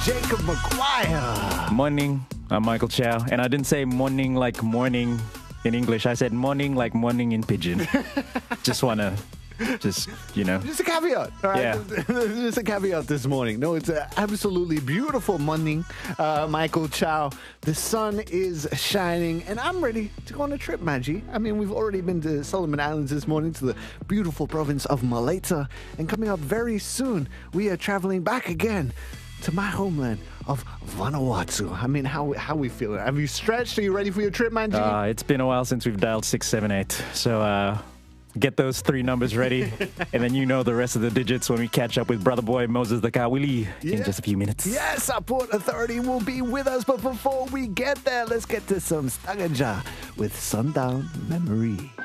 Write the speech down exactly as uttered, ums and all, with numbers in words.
Jacob McGuire. Morning, I'm Michael Chow. And I didn't say morning like morning in English. I said morning like morning in Pidgin. Just want to, just, you know. Just a caveat, all right? Yeah. Just a caveat this morning. No, it's an absolutely beautiful morning, uh, Michael Chow. The sun is shining, and I'm ready to go on a trip, Maggie. I mean, we've already been to Solomon Islands this morning, to the beautiful province of Malaita, and coming up very soon, we are traveling back again to my homeland of Vanuatu. I mean, how how we feeling? Have you stretched? Are you ready for your trip, Manji? Uh, it's been a while since we've dialed six seven eight. So uh, get those three numbers ready, and then you know the rest of the digits when we catch up with Brother Boy Moses the Kawili Yeah. in just a few minutes. Yes, our Port Authority will be with us, but before we get there, let's get to some Stagaja with Sundown Memory.